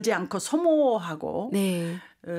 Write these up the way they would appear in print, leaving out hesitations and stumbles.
지 않고 소모하고 네.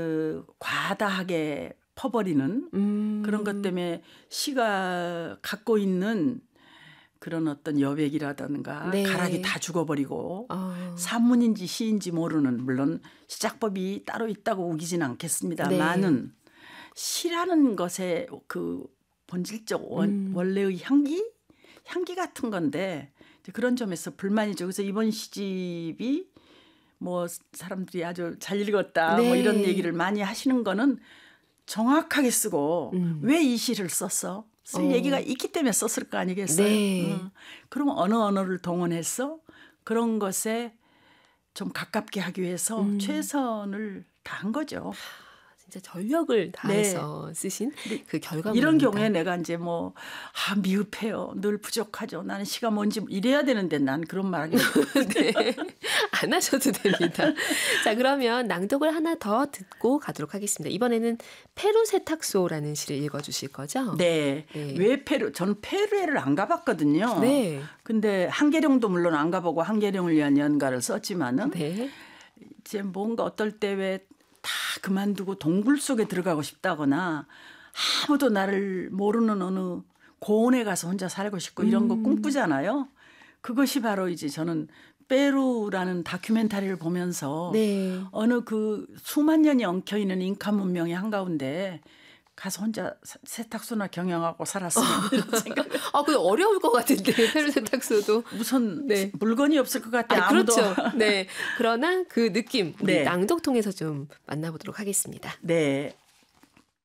과다하게 퍼버리는 그런 것 때문에 시가 갖고 있는 그런 어떤 여백이라든가 네. 가락이 다 죽어버리고 어. 산문인지 시인지 모르는, 물론 시작법이 따로 있다고 우기진 않겠습니다만은 시라는 것의 그 본질적 원래의 향기 같은 건데 이제 그런 점에서 불만이죠. 그래서 이번 시집이 뭐 사람들이 아주 잘 읽었다 뭐 이런 얘기를 많이 하시는 거는 정확하게 쓰고 왜 이 시를 썼어? 쓸 얘기가 있기 때문에 썼을 거 아니겠어요? 네. 그러면 어느 언어를 동원해서 그런 것에 좀 가깝게 하기 위해서 최선을 다한 거죠. 진짜 전력을 다해서 쓰신 그 결과물입니다. 이런 경우에 내가 이제 뭐 미흡해요. 늘 부족하죠. 나는 시가 뭔지 이래야 되는데 난 그런 말 하기 네. 안 하셔도 됩니다. 자, 그러면 낭독을 하나 더 듣고 가도록 하겠습니다. 이번에는 페루 세탁소라는 시를 읽어주실 거죠? 네. 네. 왜 페루? 저는 페루에를 안 가봤거든요. 네. 근데 한계령도 물론 안 가보고 한계령을 위한 연가를 썼지만은 네. 이제 뭔가 어떨 때 왜 다 그만두고 동굴 속에 들어가고 싶다거나 아무도 나를 모르는 어느 고원에 가서 혼자 살고 싶고 이런 거 꿈꾸잖아요. 그것이 바로 이제 저는 페루라는 다큐멘터리를 보면서 네. 어느 그 수만 년이 엉켜있는 잉카 문명의 한가운데 가서 혼자 세탁소나 경영하고 살았으면 이런 생각. 근데 어려울 것 같은데 페루 세탁소도 우선 물건이 없을 것 같아. 아무도. 그렇죠. 네. 그러나 그 느낌 우리 네. 낭독 통해서 좀 만나보도록 하겠습니다. 네.